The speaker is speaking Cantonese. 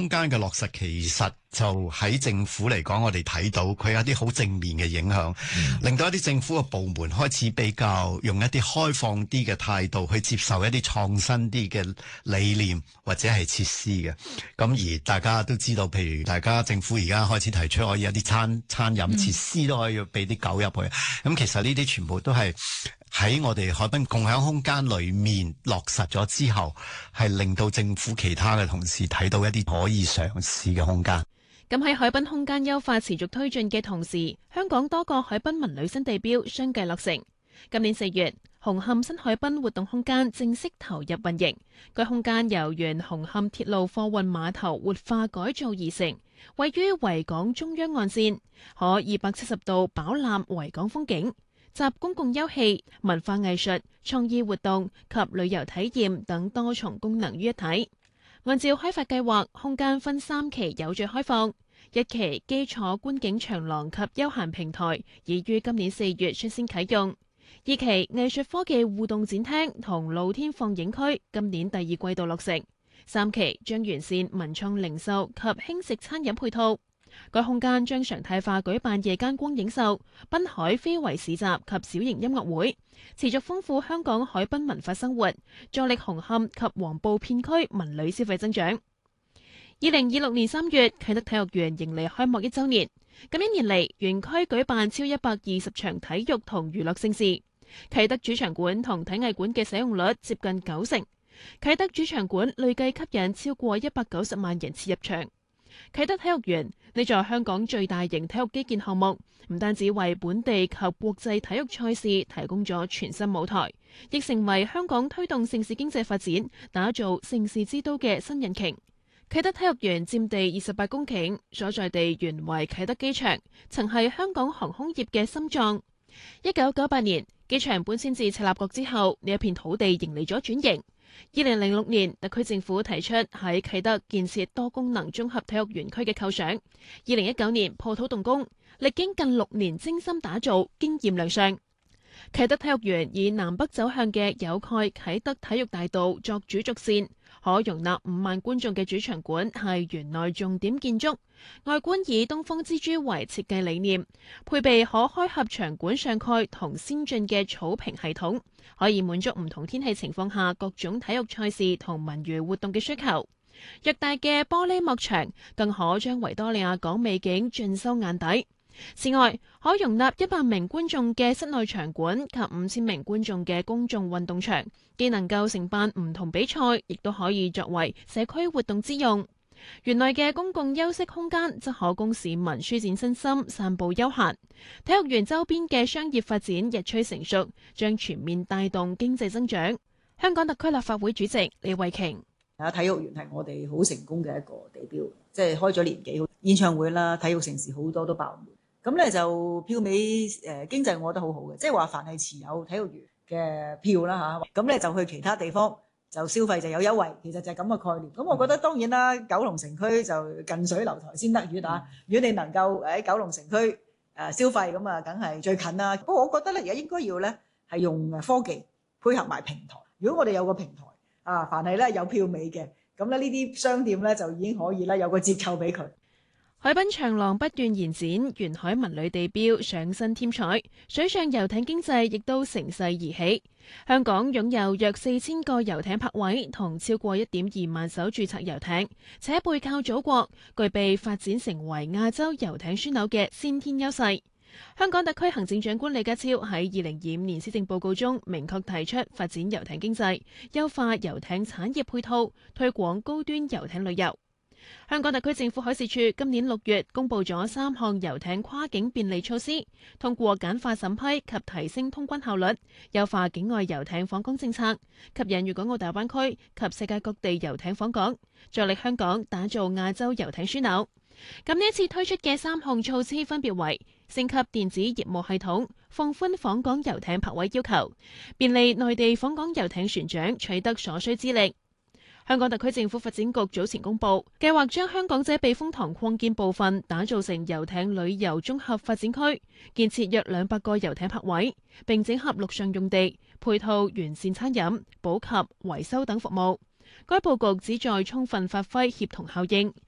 空間嘅落實，其實就喺政府嚟講，我哋睇到佢有啲好正面嘅影響，令到一啲政府嘅部門開始比較用一啲開放啲嘅態度去接受一啲創新啲嘅理念或者係設施嘅。咁而大家都知道，譬如大家政府而家開始提出可以有啲餐飲設施都可以俾啲狗入去。咁其實呢啲全部都係喺我哋海濱共享空間裏面落實咗之後，係令到政府其他嘅同事睇到一啲可以嘗試嘅空間。 咁喺海濱空間優化持續推進嘅同時，香港多個海濱文旅新地標相繼落成。今年4月，紅磡新海濱活動空間正式投入運營。該空間由原紅磡鐵路貨運碼頭活化改造而成，位於維港中央岸線，可270度飽覽維港風景，集公共休憩、文化藝術、創意活動及旅遊體驗等多重功能於一體。按照開發計劃，空間分3期有序開放。1期基礎觀景長廊及休閒平台已於今年4月率先啟用。2期藝術科技互動展廳同露天放映區今年第2季度落成。3期將完善文創零售及輕食餐飲配套。該空間將常態化舉辦夜間光影秀、濱海非遺市集及小型音樂會，持續豐富香港海濱文化生活，助力紅磡及黃埔片區文旅消費增長。2026年3月，啟德體育園迎嚟開幕1週年。咁1年嚟，園區舉辦超120場體育同娛樂盛事。啟德主場館同體藝館嘅使用率接近90%。啟德主場館累計吸引超過190萬人次入場。啟德體育園呢座香港最大型體育基建項目，唔單止為本地及國際體育賽事提供咗全新舞台，亦成為香港推動盛事經濟發展、打造盛事之都嘅新引擎。啟德體育園佔地28公頃，所在地原為啟德機場，曾係香港航空業嘅心臟。1998年機場搬遷至赤鱲角之後，呢一片土地迎嚟咗轉型。2006年，特區政府提出喺啟德建設多功能綜合體育園區嘅構想。2019年破土動工，歷經近6年精心打造，經驗亮相。啟德體育園以南北走向嘅有蓋啟德體育大道作主軸線，可容納5萬觀眾嘅主場館係園內重點建築，外觀以東方之珠為設計理念，配備可開合場館上蓋同先進嘅草坪系統，可以滿足唔同天氣情況下各種體育賽事同文娛活動嘅需求。偌大嘅玻璃幕牆更可將維多利亞港美景盡收眼底。此外，可容納100名觀眾嘅室內場館及5000名觀眾嘅公眾運動場，既能夠承辦唔同比賽，亦都可以作為社區活動之用。園內嘅公共休息空間則可供市民舒展身心、散步休閒。體育園周邊嘅商業發展日趨成熟，將全面帶動經濟增長。香港特區立法會主席李慧瓊： 體育園係我哋好成功嘅一個地標，即係開咗年幾，演唱會啦、體育盛事好多都爆滿。咁咧就票尾經濟，我覺得好好嘅，即係話凡係持有體育園嘅票啦嚇，咁咧就去其他地方就消費就有優惠，其實就係咁嘅概念。咁我覺得當然啦，九龍城區就近水樓台先得月啊。如果你能夠喺九龍城區消費，咁啊梗係最近啦。不過我覺得咧，而家應該要咧係用科技配合埋平台。如果我哋有個平台啊，凡係咧有票尾嘅，咁咧呢啲商店咧就已經可以咧有個折扣俾佢。 海濱長廊不斷延展，沿海文旅地標上新添彩，水上遊艇經濟亦都乘勢而起。香港擁有約4000個遊艇泊位同超過1.2萬艘註冊遊艇，且背靠祖國，具備發展成為亞洲遊艇樞紐嘅先天優勢。香港特區行政長官李家超喺2025年施政報告中明確提出發展遊艇經濟，優化遊艇產業配套，推廣高端遊艇旅遊。香港特區政府海事處今年6月公布咗3項遊艇跨境便利措施，通過簡化審批及提升通關效率，優化境外遊艇訪港政策，吸引粵港澳大灣區及世界各地遊艇訪港，助力香港打造亞洲遊艇樞紐。咁呢一次推出嘅3項措施分別為升級電子業務系統、放寬訪港遊艇泊位要求、便利內地訪港遊艇船長取得所需資歷。香港特區政府發展局早前公布，計劃將香港仔避風塘擴建部分打造成遊艇旅遊綜合發展區，建設約200個遊艇泊位，並整合陸上用地，配套完善餐飲、補給、維修等服務。該佈局旨在充分發揮協同效應，